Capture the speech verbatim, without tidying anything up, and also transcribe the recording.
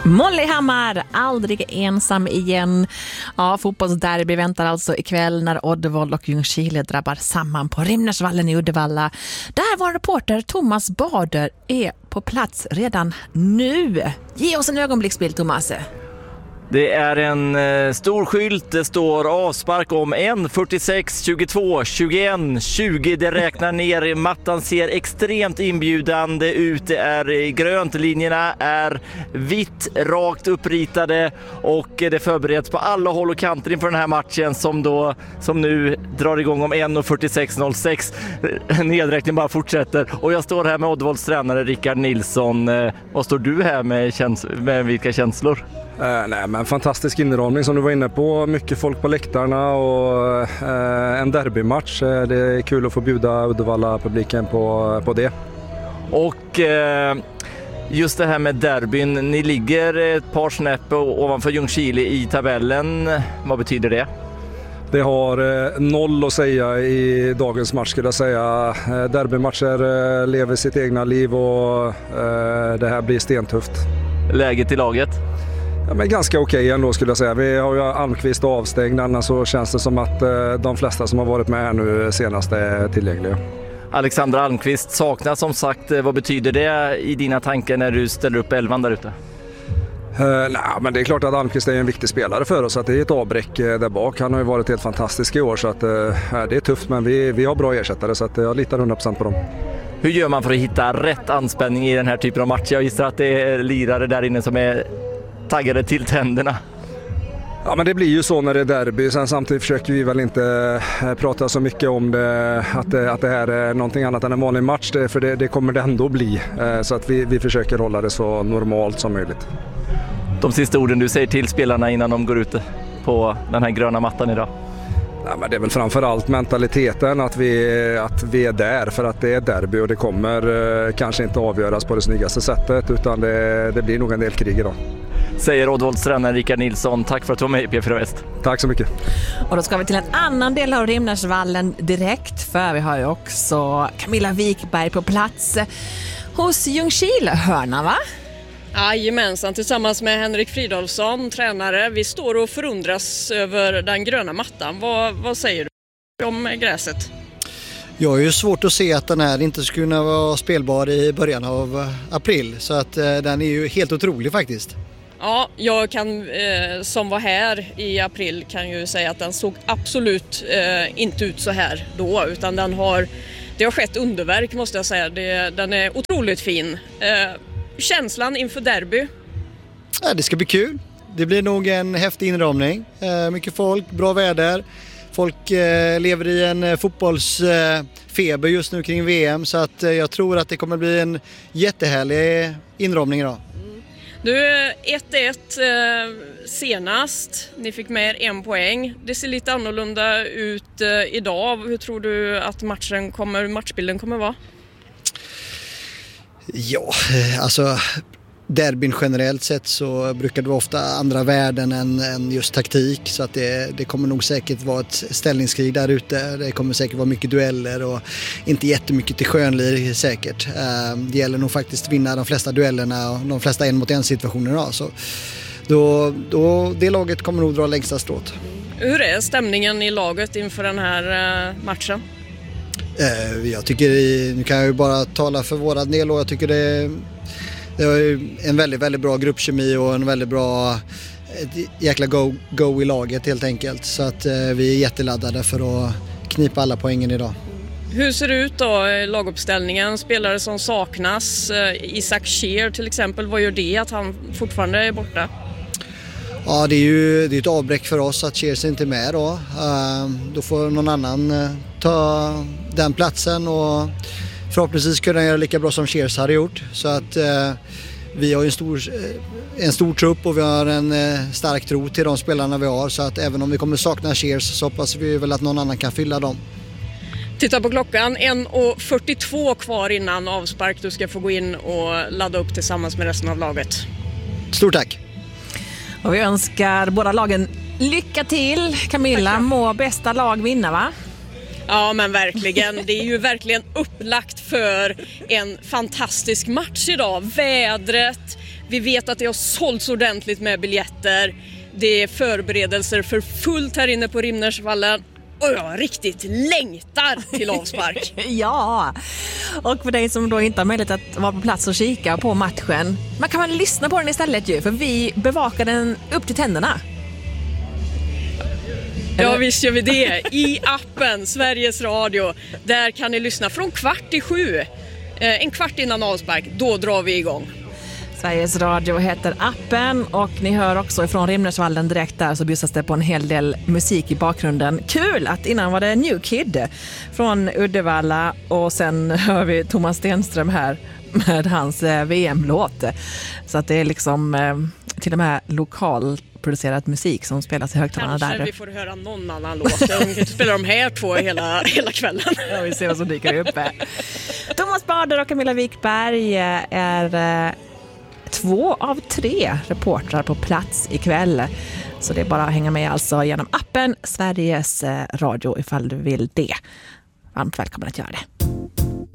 Molly Hammar, aldrig ensam igen. Ja, fotbollsderby väntar alltså ikväll när Oddevall och Ljungskile drabbar samman på Rimnersvallen i Uddevalla. Där var reporter Thomas Bader är på plats redan nu. Ge oss en ögonblicksbild, Thomas. Det är en eh, stor skylt, det står avspark om ett fyrtiosex tjugotvå tjugoett tjugo. Det räknar ner, mattan ser extremt inbjudande ut, det är grönt, linjerna är vitt, rakt uppritade och det förbereds på alla håll och kanter inför den här matchen som, då, som nu drar igång om ett fyrtiosex noll sex. Nedräkningen bara fortsätter och jag står här med Oddevalls tränare Rickard Nilsson. Eh, vad står du här med, käns- med vilka känslor? Uh, nej, men fantastisk inramning som du var inne på. Mycket folk på läktarna och uh, en derbymatch. Uh, det är kul att få bjuda Uddevalla-publiken på, på det. Och uh, just det här med derbyn. Ni ligger ett par snäpp ovanför Ljungskile i tabellen. Vad betyder det? Det har uh, noll att säga i dagens match skulle jag säga. Uh, derbymatcher uh, lever sitt egna liv och uh, det här blir stentufft. Läget i laget? Ja, men ganska okej ändå skulle jag säga. Vi har ju Almqvist avstängd, annars så känns det som att eh, de flesta som har varit med här nu senast är tillgängliga. Alexander Almqvist saknas som sagt. Vad betyder det i dina tankar när du ställer upp elvan där ute? Uh, nej, men det är klart att Almqvist är en viktig spelare för oss. Att det är ett avbräck uh, där bak. Han har ju varit helt fantastisk i år så att, uh, det är tufft men vi, vi har bra ersättare så att, uh, jag litar hundra procent på dem. Hur gör man för att hitta rätt anspänning i den här typen av matcher? Jag gissar att det är lirare där inne som är taggade till tänderna. Ja, men det blir ju så när det är derby. Sen samtidigt försöker vi väl inte prata så mycket om det, att, det, att det här är någonting annat än en vanlig match. Det, för det, det kommer det ändå bli. Så att vi, vi försöker hålla det så normalt som möjligt. De sista orden du säger till spelarna innan de går ut på den här gröna mattan idag? Ja, men det är väl framförallt mentaliteten att vi, att vi är där för att det är derby och det kommer eh, kanske inte avgöras på det snyggaste sättet utan det, det blir nog en del krig idag. Säger Oddvalls tränare Rickard Nilsson. Tack för att du var med i P fyra Väst. Tack så mycket. Och då ska vi till en annan del av Rimnersvallen direkt för vi har ju också Camilla Wikberg på plats hos Ljungskile hörna, va? Jajamensan, tillsammans med Henrik Fridolfsson, tränare. Vi står och förundras över den gröna mattan. Vad, vad säger du om gräset? Jag är ju svårt att se att den här inte skulle kunna vara spelbar i början av april. Så att eh, den är ju helt otrolig faktiskt. Ja, jag kan eh, som var här i april kan ju säga att den såg absolut eh, inte ut så här då. Utan den har, det har skett underverk måste jag säga. Det, den är otroligt fin. Eh, Känslan inför derby? Ja, det ska bli kul. Det blir nog en häftig inramning. Eh, mycket folk, bra väder. Folk eh, lever i en eh, fotbollsfeber eh, just nu kring V M så att eh, jag tror att det kommer bli en jättehärlig inramning idag. Mm. Du, ett ett eh, senast. Ni fick med er en poäng. Det ser lite annorlunda ut eh, idag. Hur tror du att matchen kommer, matchbilden kommer vara? Ja, alltså derbyn generellt sett så brukar det vara ofta andra värden än, än just taktik så att det, det kommer nog säkert vara ett ställningskrig där ute. Det kommer säkert vara mycket dueller och inte jättemycket till skönlir säkert. Det gäller nog faktiskt att vinna de flesta duellerna och de flesta en mot en situationer då. Så då, då, det laget kommer nog dra längsta strået. Hur är stämningen i laget inför den här matchen? Jag tycker, nu kan jag ju bara tala för våran del och jag tycker det, det är en väldigt, väldigt bra gruppkemi och en väldigt bra ett jäkla go, go i laget helt enkelt. Så att vi är jätteladdade för att knipa alla poängen idag. Hur ser det ut då i laguppställningen? Spelare som saknas, Isak Scheer till exempel, vad gör det att han fortfarande är borta? Ja, det är ju det är ett avbräck för oss att Scheer inte är med då. Då får någon annan ta den platsen och förhoppningsvis kunna göra lika bra som Scheer hade gjort. Så att eh, vi har en stor, en stor trupp och vi har en eh, stark tro till de spelarna vi har. Så att även om vi kommer sakna Scheer så hoppas vi väl att någon annan kan fylla dem. Titta på klockan, en fyrtiotvå kvar innan avspark. Du ska få gå in och ladda upp tillsammans med resten av laget. Stort tack! Och vi önskar båda lagen lycka till. Camilla, må bästa lag vinna, va? Ja, men verkligen. Det är ju verkligen upplagt för en fantastisk match idag. Vädret, Vi vet att det har sålts ordentligt med biljetter. Det är förberedelser för fullt här inne på Rimnersvallen. Och jag riktigt längtar till avspark. Ja, och för dig som då inte har möjlighet att vara på plats och kika på matchen, man kan väl lyssna på den istället ju, för vi bevakar den upp till tänderna. Ja, visst gör vi det. I appen Sveriges Radio, där kan ni lyssna från kvart i sju. En kvart innan avspark, då drar vi igång. Sveriges Radio heter appen och ni hör också ifrån Rimnersvallen direkt där, så bjussas det på en hel del musik i bakgrunden. Kul att innan var det New Kid från Uddevalla och sen hör vi Thomas Stenström här med hans V M-låt. Så att det är liksom till och med lokalproducerad musik som spelas i högtalarna där. Kanske vi får höra någon annan låt. Jag kan inte spela de här två hela, hela kvällen. Ja, vi ser vad som dyker upp. Thomas Bader och Camilla Wikberg är två av tre reportrar på plats ikväll. Så det är bara att hänga med alltså genom appen Sveriges Radio ifall du vill det. Varmt välkommen att göra det.